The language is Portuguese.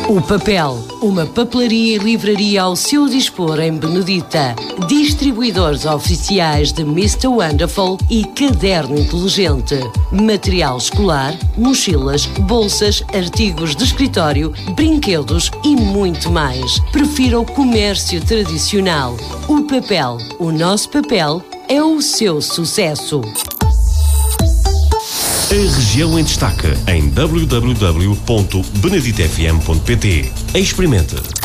O Papel, uma papelaria e livraria ao seu dispor em Benedita. Distribuidores oficiais de Mr. Wonderful e Caderno Inteligente. Material escolar, mochilas, bolsas, artigos de escritório, brinquedos e muito mais. Prefira o comércio tradicional. O Papel, o nosso papel é o seu sucesso. A região em destaque em www.beneditafm.pt. Experimente.